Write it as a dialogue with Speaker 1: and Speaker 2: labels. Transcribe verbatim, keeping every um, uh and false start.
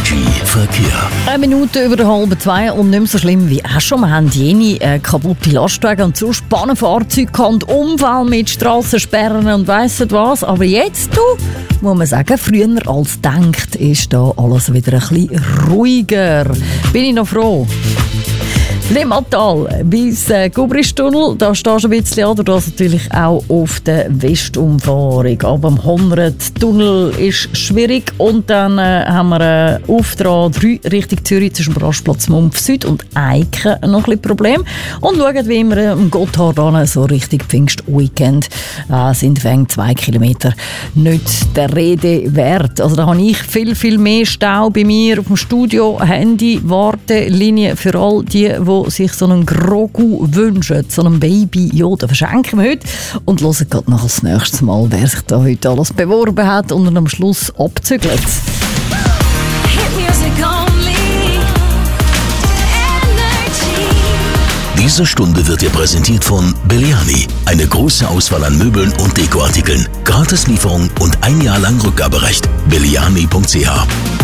Speaker 1: Energy Verkehr.
Speaker 2: Eine Minute über der halbe zwei und nicht mehr so schlimm wie auch schon. Wir haben jene äh, kaputte Lastwagen und so spannende Fahrzeuge gehabt, Unfall mit Strassensperren und weiss nicht was. Aber jetzt, du, muss man sagen, früher als denkt, ist da alles wieder ein bisschen ruhiger. Bin ich noch froh. Limmatal bis äh, Gubristunnel, da stehst du ein bisschen an, das natürlich auch auf der Westumfahrung. Aber am Honrad-Tunnel ist schwierig und dann äh, haben wir äh, auf der A drei Richtung Zürich zwischen Rastplatz Mumpf Süd und Eiken noch ein bisschen Problem. Und schauen wie immer am Gotthard an, so Richtung Pfingstweekend, äh, sind wegen zwei Kilometer nicht der Rede wert. Also da habe ich viel, viel mehr Stau bei mir auf dem Studio, Handy, Wartelinie für all die, die sich so einen Grogu wünschen, so einen Baby Yoda, verschenken wir heute und hören gerade noch das nächste Mal, wer sich da heute alles beworben hat und dann am Schluss abzügelt.
Speaker 1: Diese Stunde wird dir präsentiert von Belliani. Eine große Auswahl an Möbeln und Dekoartikeln. Gratislieferung und ein Jahr lang Rückgaberecht. belliani punkt c h